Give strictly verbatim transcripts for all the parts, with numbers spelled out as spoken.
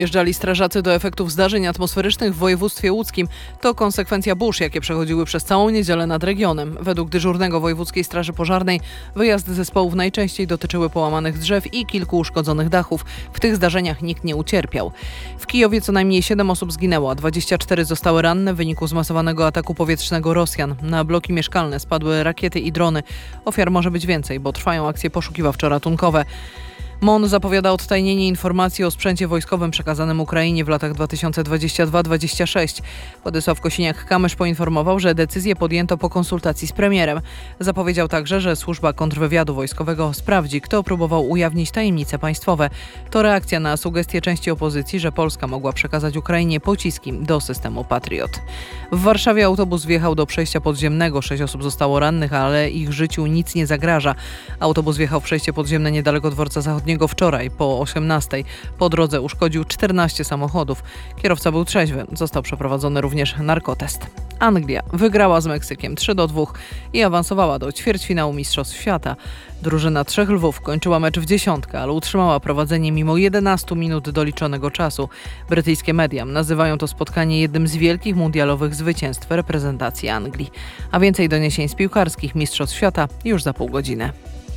Jeżdżali strażacy do efektów zdarzeń atmosferycznych w województwie łódzkim. To konsekwencja burz, jakie przechodziły przez całą niedzielę nad regionem. Według dyżurnego Wojewódzkiej Straży Pożarnej wyjazdy zespołów najczęściej dotyczyły połamanych drzew i kilku uszkodzonych dachów. W tych zdarzeniach nikt nie ucierpiał. W Kijowie co najmniej siedem osób zginęło, a dwadzieścia cztery zostały ranne w wyniku zmasowanego ataku powietrznego Rosjan. Na bloki mieszkalne spadły rakiety i drony. Ofiar może być więcej, bo trwają akcje poszukiwawczo-ratunkowe. M O N zapowiada odtajnienie informacji o sprzęcie wojskowym przekazanym Ukrainie w latach dwa tysiące dwudziestym drugim do dwudziestego szóstego. Władysław Kosiniak-Kamysz poinformował, że decyzję podjęto po konsultacji z premierem. Zapowiedział także, że służba kontrwywiadu wojskowego sprawdzi, kto próbował ujawnić tajemnice państwowe. To reakcja na sugestie części opozycji, że Polska mogła przekazać Ukrainie pociski do systemu Patriot. W Warszawie autobus wjechał do przejścia podziemnego. Sześć osób zostało rannych, ale ich życiu nic nie zagraża. Autobus wjechał w przejście podziemne niedaleko dworca zachodniego wczoraj po osiemnastej. Po drodze uszkodził czternaście samochodów. Kierowca był trzeźwy. Został przeprowadzony również narkotest. Anglia wygrała z Meksykiem trzy do dwóch i awansowała do ćwierćfinału Mistrzostw Świata. Drużyna Trzech Lwów kończyła mecz w dziesiątkę, ale utrzymała prowadzenie mimo jedenastu minut doliczonego czasu. Brytyjskie media nazywają to spotkanie jednym z wielkich mundialowych zwycięstw reprezentacji Anglii. A więcej doniesień z piłkarskich Mistrzostw Świata już za pół godziny.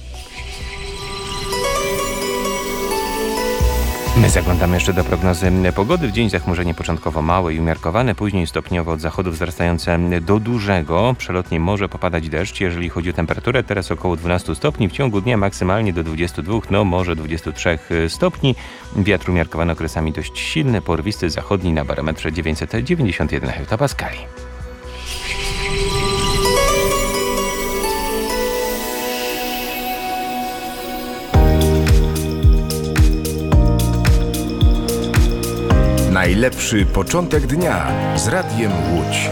My zaglądamy jeszcze do prognozy pogody. W dzień zachmurzenie początkowo małe i umiarkowane, później stopniowo od zachodu wzrastające do dużego. Przelotnie może popadać deszcz. Jeżeli chodzi o temperaturę, teraz około dwanaście stopni. W ciągu dnia maksymalnie do dwudziestu dwóch, no może dwudziestu trzech stopni. Wiatr umiarkowany okresami dość silny, porwisty zachodni na barometrze dziewięćset dziewięćdziesiąt jeden hektopaskali. Najlepszy początek dnia z Radiem Łódź.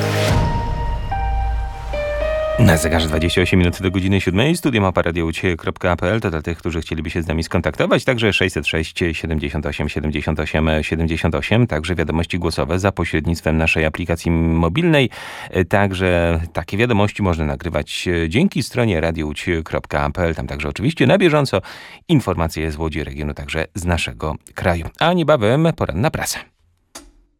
Na zegarze dwadzieścia osiem minut do godziny siódmej. Studio mapa radio łódź kropka p l to dla tych, którzy chcieliby się z nami skontaktować. Także sześćset sześć siedemdziesiąt osiem siedemdziesiąt osiem siedemdziesiąt osiem. Także wiadomości głosowe za pośrednictwem naszej aplikacji mobilnej. Także takie wiadomości można nagrywać dzięki stronie radio łódź kropka p l. Tam także oczywiście na bieżąco informacje z Łodzi, regionu, także z naszego kraju. A niebawem poranna prasa.